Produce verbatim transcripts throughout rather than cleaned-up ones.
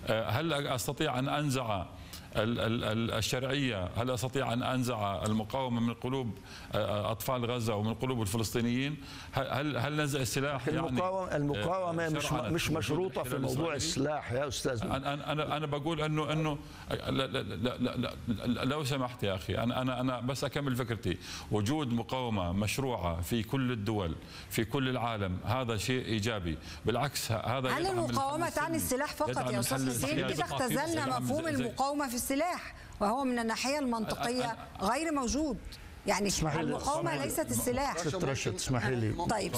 هل استطيع ان انزع الشرعية؟ هل أستطيع أن أنزع المقاومة من قلوب أطفال غزة ومن قلوب الفلسطينيين؟ هل هل نزع السلاح المقاومة يعني المقاومة مش مش مشروطة في موضوع السلاح يا أستاذ. أنا أنا أنا بقول إنه إنه لا لا لا لا لو سمحت يا أخي، أنا أنا أنا بس أكمل فكرتي. وجود مقاومة مشروعة في كل الدول في كل العالم هذا شيء إيجابي، بالعكس هذا هل المقاومة تعني السلاح فقط يا أستاذ حسين؟ كده اختزلنا مفهوم المقاومة في السلاح، وهو من الناحية المنطقية غير موجود. يعني المقاومة ليست السلاح. رشد اسمحي لي. طيب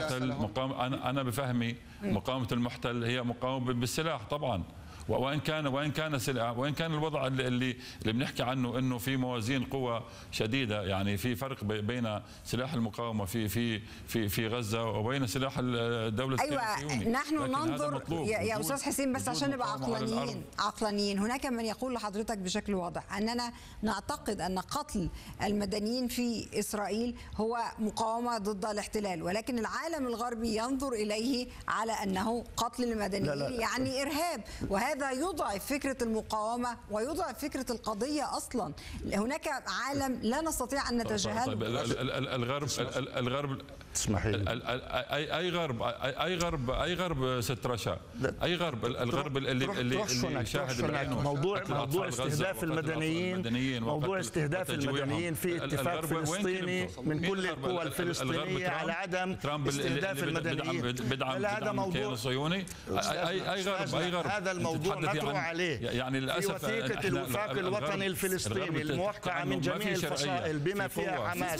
مقاومة أنا أنا بفهمي مقاومة المحتل هي مقاومة بالسلاح طبعا، وان كان وان كان سلاح، وان كان الوضع اللي اللي بنحكي عنه انه في موازين قوى شديده، يعني في فرق بين سلاح المقاومه في في في في غزه وبين سلاح الدوله الصهيونيه. ايوه نحن ننظر يا, يا استاذ حسين، بس عشان نبقى عقلانيين عقلانيين هناك من يقول لحضرتك بشكل واضح اننا نعتقد ان قتل المدنيين في اسرائيل هو مقاومه ضد الاحتلال، ولكن العالم الغربي ينظر اليه على انه قتل المدنيين لا لا. يعني ارهاب، وهذا هذا يضعف فكرة المقاومة ويضعف فكرة القضية أصلا. هناك عالم لا نستطيع أن نتجاهله. طيب الغرب الغرب اسمحي لي. اي اي غرب اي غرب اي غرب ست رشا اي غرب الغرب اللي اللي, اللي شاهد بعينه موضوع موضوع استهداف المدنيين موضوع استهداف المدنيين في اتفاق فلسطيني من كل القوى الفلسطينيه على عدم استهداف المدنيين. بدعم هذا موضوع صهيوني. اي اي غرب اي غرب هذا الموضوع نطرح عليه يعني للاسف في وثيقه الوفاق الوطني الفلسطيني الموقعه من جميع الفصائل بما فيها حماس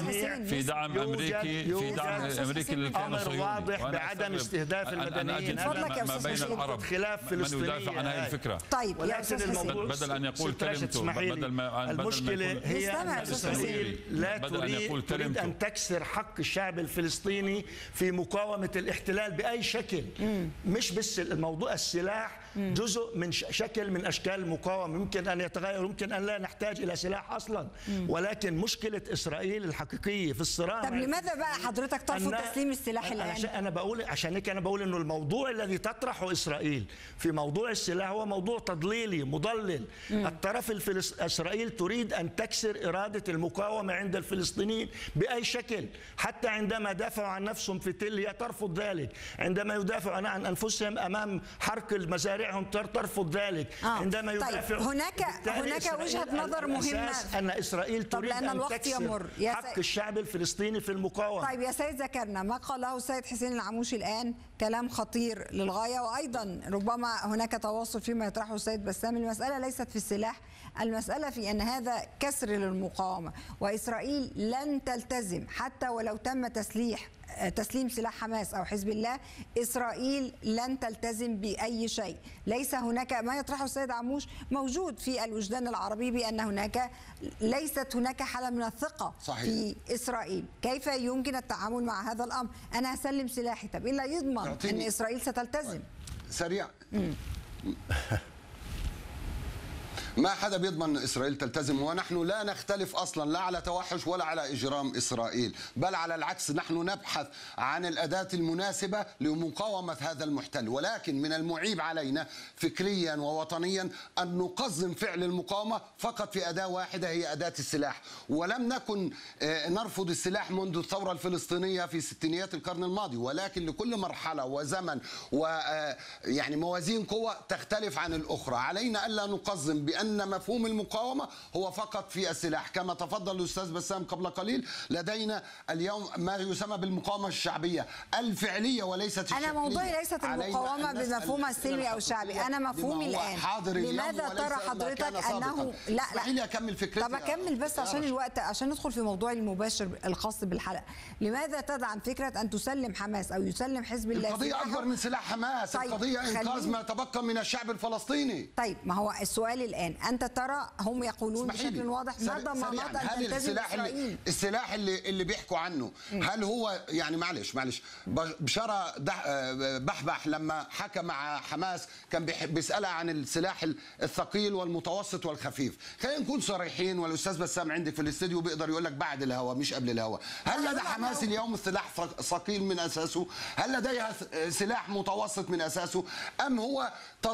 في دعم امريكي في دعم امريكي للكيان الصهيوني واضح بعدم استهداف المدنيين. فضلك يا استاذ حسين خلاف فلسطيني من يدافع عن هذه الفكره. طيب يا استاذ حسين، بدل ان يقول كلمته بدل ما المشكله هي ان اسرائيل لا تريد ان تكسر حق الشعب الفلسطيني في مقاومه الاحتلال باي شكل. مش بس الموضوع السلاح جزء من شكل من اشكال المقاومه، ممكن ان يتغير، ممكن ان لا نحتاج الى سلاح اصلا، ولكن مشكله اسرائيل الحقيقيه في الصراع. طب لماذا بقى حضرتك ترفض تسليم السلاح الان؟ انا بقول عشان هيك انا بقول انه الموضوع الذي تطرحه اسرائيل في موضوع السلاح هو موضوع تضليلي مضلل. مم. الطرف الفلس... اسرائيل تريد ان تكسر اراده المقاومه عند الفلسطينيين باي شكل، حتى عندما دافعوا عن نفسهم في تل هي ترفض ذلك، عندما يدافعون عن انفسهم امام حرق مزارعهم ترفض ذلك. آه. عندما يدافعوا طيب هناك هناك وجهه نظر مهمه ان اسرائيل تريد ان تكسر حق الشعب الفلسطيني في المقاومه. طيب يا سيد ذكرنا ما قاله السيد حسين العموشي الآن كلام خطير للغاية، وأيضا ربما هناك تواصل فيما يطرحه السيد بسام. المسألة ليست في السلاح، المسألة في أن هذا كسر للمقاومة، وإسرائيل لن تلتزم حتى ولو تم تسليح تسليم سلاح حماس أو حزب الله. إسرائيل لن تلتزم بأي شيء. ليس هناك ما يطرحه السيد عموش موجود في الوجدان العربي بأن هناك ليست هناك حالة من الثقة صحيح. في إسرائيل. كيف يمكن التعامل مع هذا الأمر؟ أنا هسلم سلاحي، طب إيه اللي يضمن أن إسرائيل ستلتزم؟ سريع. ما حدا بيضمن إسرائيل تلتزم، ونحن لا نختلف أصلا لا على توحش ولا على إجرام إسرائيل، بل على العكس نحن نبحث عن الأداة المناسبة لمقاومة هذا المحتل. ولكن من المعيب علينا فكريا ووطنيا أن نقزم فعل المقاومة فقط في أداة واحدة هي أداة السلاح. ولم نكن نرفض السلاح منذ الثورة الفلسطينية في ستينيات القرن الماضي، ولكن لكل مرحلة وزمن ويعني موازين قوة تختلف عن الأخرى. علينا ألا نقزم بأن أن مفهوم المقاومة هو فقط في السلاح. كما تفضل الأستاذ بسام قبل قليل، لدينا اليوم ما يسمى بالمقاومة الشعبية الفعلية وليست الشكلية. أنا موضوعي ليست المقاومة بمفهومها السلمي أو الشعبي، أنا مفهومي الآن. لماذا ترى حضرتك أنه لا لا لا أكمل فكرتي؟ طب أكمل بس عشان الوقت، عشان ندخل في موضوعي المباشر الخاص بالحلقة. لماذا تدعم فكرة أن تسلم حماس أو يسلم حزب الله؟ القضية أكبر من سلاح حماس. طيب القضية إنقاذ ما تبقى من الشعب الفلسطيني. طيب ما هو السؤال الآن، أنت ترى هم يقولون بشكل واضح ما ضمانات أن تلتزم إسرائيل؟ السلاح اللي اللي بيحكوا عنه هل هو يعني معلش معلش بشارة بحبح لما حكى مع حماس كان بيسألها عن السلاح الثقيل والمتوسط والخفيف. خلينا نكون صريحين، والأستاذ بسام عندك في الاستديو بيقدر يقول لك بعد الهوا مش قبل الهوا. هل لدى حماس اليوم سلاح ثقيل من أساسه؟ هل لديها سلاح متوسط من أساسه؟ أم هو